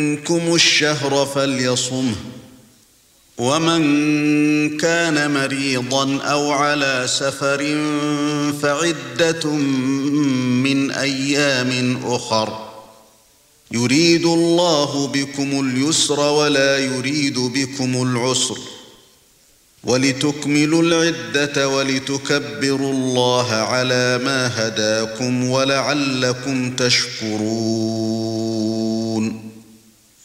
منكم الشهر فليصمه ومن كان مريضا أو على سفر فعدة من أيام أخر يريد الله بكم اليسر ولا يريد بكم العسر ولتكملوا العدة ولتكبروا الله على ما هداكم ولعلكم تشكرون